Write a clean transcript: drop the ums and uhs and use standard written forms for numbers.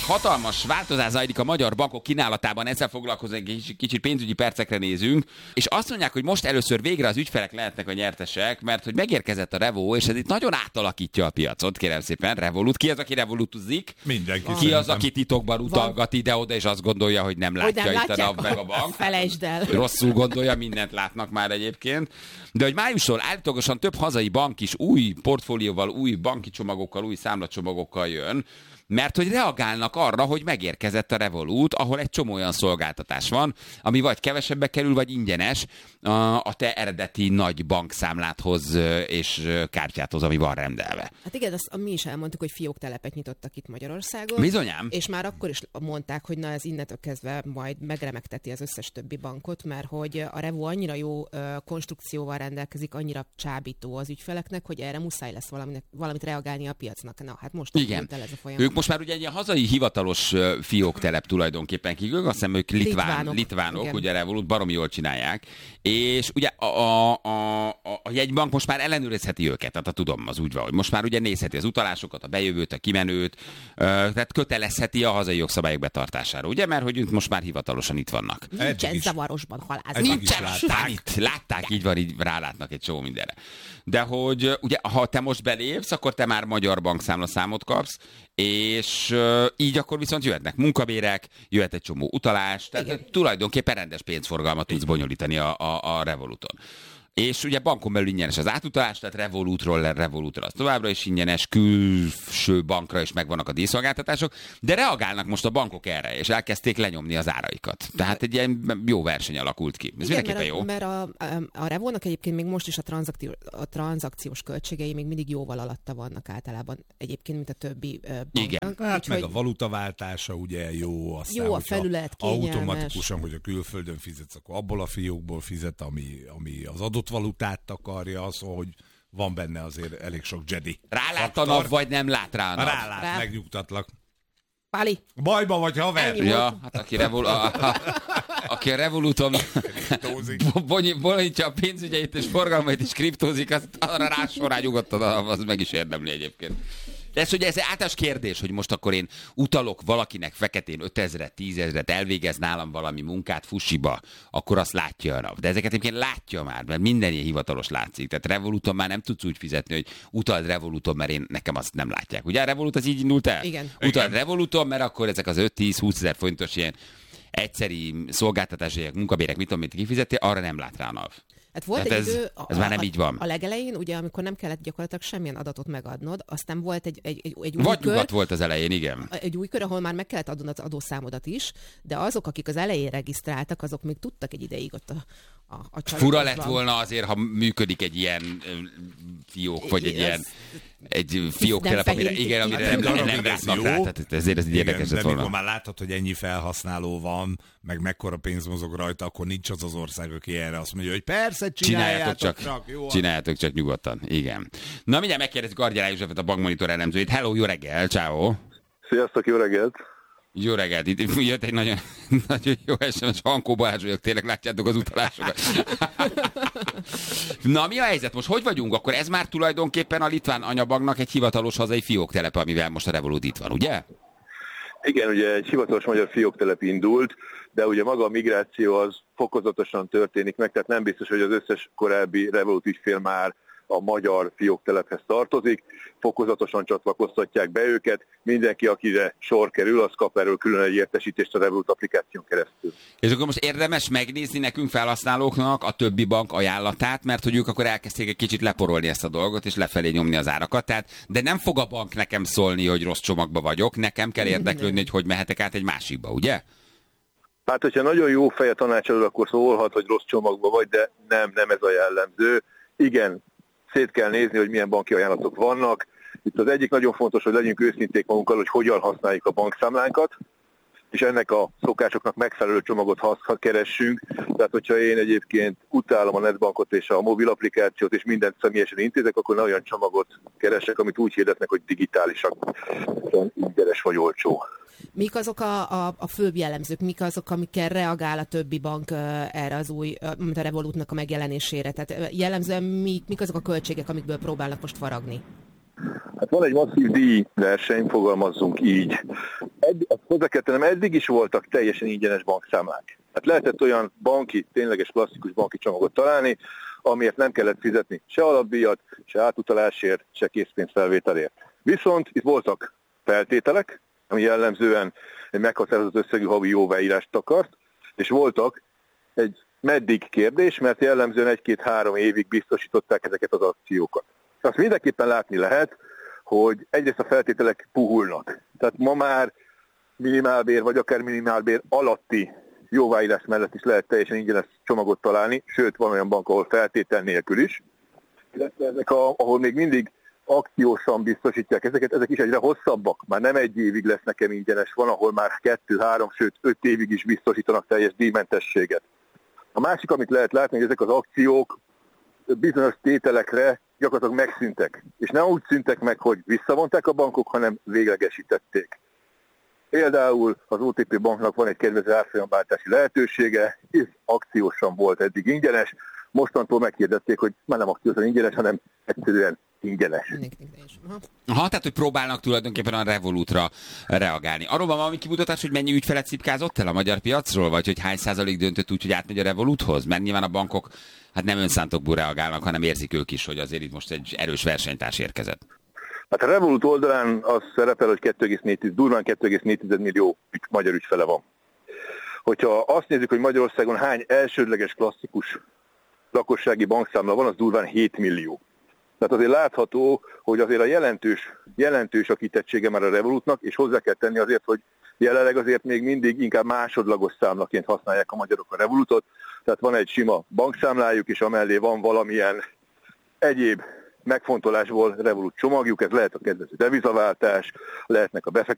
hatalmas változás zajlik a magyar bankok kínálatában, ezzel foglalkozunk, egy kicsit pénzügyi percekre nézünk, és azt mondják, hogy most először végre az ügyfelek lehetnek a nyertesek, mert hogy megérkezett a Revo, és ez itt nagyon átalakítja a piacot, kérem szépen, Revolut. Ki az, aki revolutuzik? Mindenki. Ki az, aki titokban utalgat ide-oda, és azt gondolja, hogy nem látja itt a nap meg a bank? Felejtsd el. Rosszul gondolja, mindent látnak már egyébként. De hogy májustól állítólagosan több hazai bank is új portfólióval, új banki csomagokkal, új számlacsomagokkal jön, mert hogy reagálnak arra, hogy megérkezett a Revolut, ahol egy csomó olyan szolgáltatás van, ami vagy kevesebbe kerül, vagy ingyenes a te eredeti nagy bankszámládhoz és kártyáthoz, ami van rendelve. Hát igen, azt mi is elmondtuk, hogy fióktelepet nyitottak itt Magyarországon. Bizonyám. És már akkor is mondták, hogy na ez innentől kezdve majd megremegteti az összes többi bankot, mert hogy a Revo annyira jó konstrukcióval rendelkezik, annyira csábító az ügyfeleknek, hogy erre muszáj lesz valamit reagálni a piacnak. Na, hát most igen. El ez a folyamat. Ők most már ugye egy ilyen hazai hivatalos fióktelep tulajdonképpen kívül, azt hiszem, ők litvánok ugye Revolut baromi jól csinálják, és ugye a jegybank most már ellenőrizheti őket, tehát tudom, az úgy van, hogy most már ugye nézheti az utalásokat, a bejövőt, a kimenőt, tehát kötelezheti a hazai jogszabályok betartására, ugye, mert hogy most már hivatalosan itt vannak. Nincsen zavarosban halázni. Nincsen, látták, így van, így rálátnak egy csomó mindenre. De hogy ugye, ha te most belépsz, akkor te már magyar bankszámlaszámot kapsz, és így akkor viszont jöhetnek munkabérek, jöhet egy csomó utalás, tehát tulajdonképpen rendes pénzforgalmat tudsz bonyolítani a Revoluton. És ugye bankon belül ingyenes az átutalás, tehát Revolutra az továbbra is ingyenes, külső bankra is megvannak a díjszolgáltatások, de reagálnak most a bankok erre, és elkezdték lenyomni az áraikat. Tehát egy ilyen jó verseny alakult ki. Ez mindenképpen jó. Mert a Revolnak egyébként még most is a tranzakciós költségei még mindig jóval alatta vannak általában egyébként, mint a többi bank. Igen. Hát meg a valutaváltása ugye jó, aztán jó a felület, kényelmes. Automatikusan, hogy a külföldön fizetsz, akkor abból a fiókból fizet, ami az adott valutát takarja, szóval, hogy van benne azért elég sok Jedi. Rálát a nap, vagy nem lát rá a nap? Rálát, megnyugtatlak. Páli. Bajba vagy, haver? Ja, hát aki a Revoluton bonyolítja a pénzügyeit és forgalmait és kriptózik, az arra rásorán nyugodtan, az meg is érdemli egyébként. De ez általános kérdés, hogy most akkor én utalok valakinek feketén 5000-et, 10 000-et, elvégez nálam valami munkát fusiba, akkor azt látja a nap. De ezeket egyébként látja már, mert minden ilyen hivatalos látszik. Tehát Revoluton már nem tudsz úgy fizetni, hogy utald Revoluton, mert nekem azt nem látják. Ugye a Revolut az így indult el? Igen. Utald Revoluton, mert akkor ezek az 5-10-20 000 forintos ilyen egyszeri szolgáltatások, munkabérek, mit tudom, mit kifizeti, arra nem lát rá a nap. Hát volt egy idő, ez már nem így van. A legelején, ugye, amikor nem kellett gyakorlatilag semmilyen adatot megadnod, aztán volt egy új vagy kör. nyugat volt az elején, igen. Egy új kör, ahol már meg kellett adnod az adószámodat is, de azok, akik az elején regisztráltak, azok még tudtak egy ideig ott a fura lett volna azért, ha működik egy ilyen fiók, vagy egy fióktelep, amire nem látnak rá. Tehát ezért ez így érdekes lett volna. De mikor már látod, hogy ennyi felhasználó van, meg mekkora pénz mozog rajta, akkor nincs az ország, aki erre azt mondja, hogy persze, csináljátok csak nyugodtan. Igen. Na mindjárt megkérdezzük Argyalán Józsefet, a Bankmonitor elemzőjét. Hello, jó reggel, ciao. Sziasztok, jó reggelt. Jó reggelt, itt jött egy nagyon, nagyon jó SMS, Hankó Balázs vagyok, tényleg látjátok az utalásokat. Na, mi a helyzet most? Hogy vagyunk? Akkor ez már tulajdonképpen a litván anyabanknak egy hivatalos hazai fióktelepe, amivel most a Revolut itt van, ugye? Igen, ugye egy hivatalos magyar fióktelep indult, de ugye maga a migráció az fokozatosan történik meg, tehát nem biztos, hogy az összes korábbi Revolut ügyfél már a magyar fióktelephez tartozik, fokozatosan csatlakoztatják be őket, mindenki, akire sor kerül, az kap erről külön egy értesítést a Revolut applikáción keresztül. És akkor most érdemes megnézni nekünk felhasználóknak a többi bank ajánlatát, mert hogy ők akkor elkezdték egy kicsit leporolni ezt a dolgot, és lefelé nyomni az árakat, tehát, de nem fog a bank nekem szólni, hogy rossz csomagba vagyok, nekem kell érdeklődni, hogy mehetek át egy másikba, ugye? Hát, hogyha nagyon jó feje tanácsadod, akkor szólhat, hogy rossz csomagba vagy, de nem ez a jellemző. Igen, szét kell nézni, hogy milyen banki ajánlatok vannak. Itt az egyik nagyon fontos, hogy legyünk őszinték magunkkal, hogy hogyan használjuk a bankszámlánkat, és ennek a szokásoknak megfelelő csomagot keressünk. Tehát, hogyha én egyébként utálom a netbankot és a mobil applikációt, és mindent személyesen intézek, akkor ne olyan csomagot keresek, amit úgy hirdetnek, hogy digitálisak, ingyenes vagy olcsó. Mik azok a főbb jellemzők, mik azok, amikkel reagál a többi bank erre az új, mint a Revolutnak a megjelenésére? Tehát jellemzően mik azok a költségek, amikből próbálnak most faragni? Hát Tehát van egy masszív díjverseny, fogalmazzunk így. Hozzá kell tennem, eddig is voltak teljesen ingyenes bankszámlák. Tehát lehetett olyan tényleges klasszikus banki csomagot találni, amiért nem kellett fizetni se alapdíjat, se átutalásért, se készpénzfelvételért. Viszont itt voltak feltételek, ami jellemzően egy meghatározott összegű havi jóváírást akart, és voltak egy meddig kérdés, mert jellemzően 1-2-3 évig biztosították ezeket az akciókat. Azt mindenképpen látni lehet, hogy egyrészt a feltételek puhulnak. Tehát ma már minimálbér, vagy akár minimálbér alatti jóváírás mellett is lehet teljesen ingyenes csomagot találni, sőt, van olyan bank, ahol feltétel nélkül is. Ezek, ahol még mindig akciósan biztosítják ezek is egyre hosszabbak. Már nem 1 évig lesz nekem ingyenes, van, ahol már 2-3, sőt 5 évig is biztosítanak teljes díjmentességet. A másik, amit lehet látni, hogy ezek az akciók bizonyos tételekre gyakorlatilag megszűntek. És nem úgy szűntek meg, hogy visszavonták a bankok, hanem véglegesítették. Például az OTP banknak van egy kedvező árfolyamváltási lehetősége, és akciósan volt eddig ingyenes, mostantól megkérdezték, hogy már nem akciósan ingyenes, hanem egyszerűen ingyenes. Tehát, hogy próbálnak tulajdonképpen a Revolutra reagálni. Arról van valami kimutatás, hogy mennyi ügyfelet cipkázott el a magyar piacról, vagy hogy hány százalék döntött úgy, hogy átmegy a Revoluthoz? Mert nyilván a bankok nem önszántokból reagálnak, hanem érzik ők is, hogy azért itt most egy erős versenytárs érkezett. Hát a Revolut oldalán az szerepel, hogy durván 2,4 millió magyar ügyfele van. Hogyha azt nézzük, hogy Magyarországon hány elsődleges klasszikus lakossági bankszámla van, az durván 7 millió. Tehát azért látható, hogy azért a jelentős a kitettsége már a Revolutnak, és hozzá kell tenni azért, hogy jelenleg azért még mindig inkább másodlagos számlaként használják a magyarok a Revolutot. Tehát van egy sima bankszámlájuk, és amellé van valamilyen egyéb megfontolásból Revolut csomagjuk, ez lehet a kedvező devizaváltás, lehetnek a